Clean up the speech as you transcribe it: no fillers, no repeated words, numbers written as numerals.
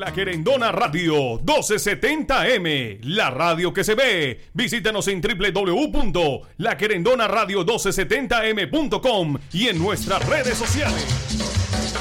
La Querendona Radio 1270M, la radio que se ve. Visítanos en www.laquerendonaradio1270m.com y en nuestras redes sociales.